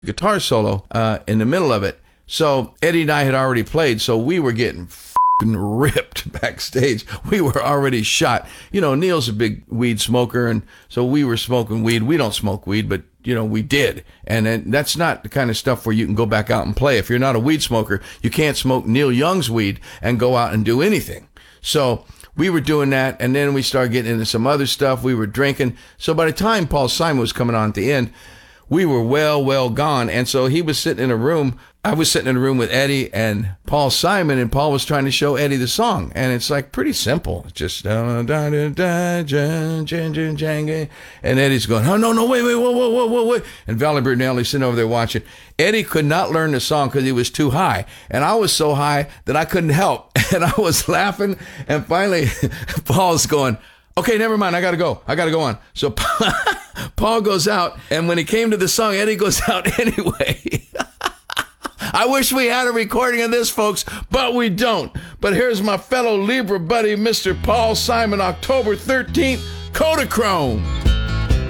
guitar solo in the middle of it. So Eddie and I had already played, so we were getting ripped backstage. We were already shot. Neil's a big weed smoker, and so we were smoking weed. We don't smoke weed, but we did. And that's not the kind of stuff where you can go back out and play. If you're not a weed smoker, you can't smoke Neil Young's weed and go out and do anything. So we were doing that, and then we started getting into some other stuff. We were drinking. So by the time Paul Simon was coming on at the end, we were well gone. And so he was sitting in a room. I was sitting in a room with Eddie and Paul Simon, and Paul was trying to show Eddie the song. And it's like pretty simple. It's just, and Eddie's going, oh, no, wait, whoa. And Valerie Bertinelli's sitting over there watching. Eddie could not learn the song because he was too high. And I was so high that I couldn't help. And I was laughing. And finally, Paul's going, okay, never mind. I got to go on. So Paul goes out. And when he came to the song, Eddie goes out anyway. I wish we had a recording of this, folks, but we don't. But here's my fellow Libra buddy, Mr. Paul Simon, October 13th, Kodachrome.